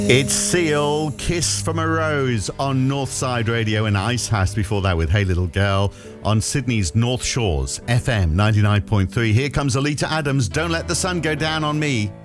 It's Seal, Kiss from a Rose on Northside Radio and Icehouse before that with Hey Little Girl on Sydney's North Shores, FM 99.3. Here comes Alita Adams, Don't Let the Sun Go Down on Me.